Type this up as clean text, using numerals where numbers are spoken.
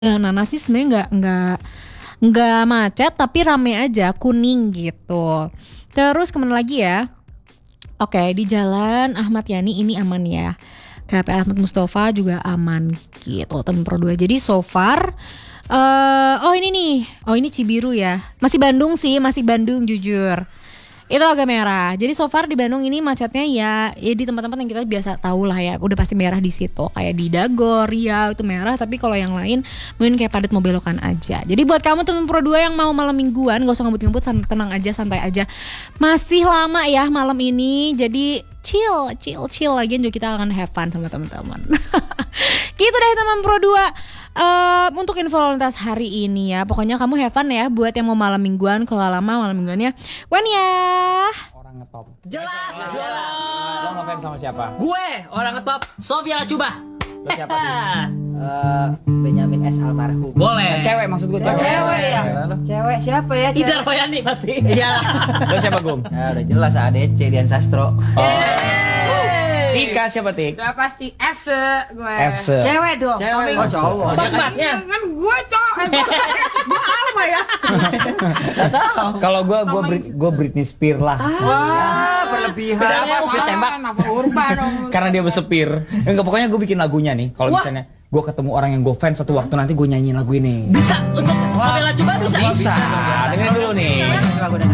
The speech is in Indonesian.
Nanas sih sebenarnya nggak macet tapi rame aja, kuning gitu. Terus kemana lagi ya? Oke, di Jalan Ahmad Yani ini aman ya. KP Ahmad Mustafa juga aman gitu, teman Pro 2. Jadi so far oh ini nih. Oh ini Cibiru ya. Masih Bandung sih, masih Bandung jujur. Itu agak merah. Jadi so far di Bandung ini macetnya ya di tempat-tempat yang kita biasa tahu lah ya. Udah pasti merah di situ. Kayak di Dago, Riau itu merah. Tapi kalau yang lain mungkin kayak padat mau belokan aja. Jadi buat kamu teman Pro 2 yang mau malam mingguan, gak usah ngebut-ngebut, tenang aja, santai aja. Masih lama ya malam ini. Jadi chill lagi juga kita akan have fun sama teman-teman. Gitu deh teman Pro 2. Untuk info lalu lintas hari ini ya, pokoknya kamu have fun ya buat yang mau malam mingguan. Kalau lama malam mingguannya Wan ya. Orang ngetop. Jelas. Lo ngefans sama siapa? Gue orang ngetop Sofia Lacuba. Lo siapa nih? Benyamin S almarhum. Boleh. Cewek maksud gue cewek. Cewek ya. Lo? Cewek siapa ya? Ida Royani pasti. Iya. Lo siapa Gum? Ya udah jelas ADC Dian Sastro. Tika siapa Tik? Udah pasti FC gue. FC. Cewek dong. Cewek. Oh cowok. Bakmatnya. Kan gue cowok. Gue apa ya? Kalau gue Britney Spears lah. Wah, berlebihan. Beda apa, Speed tembak? Apa urban dong. Karena dia besepir. Enggak, pokoknya gue bikin lagunya nih. Kalau Wah. misalnya gue ketemu orang yang gue fans satu waktu, nanti gue nyanyiin lagu ini. Bisa untuk Sofia Lacuba bisa. Bisa. Dengerin dulu nih. Coba gue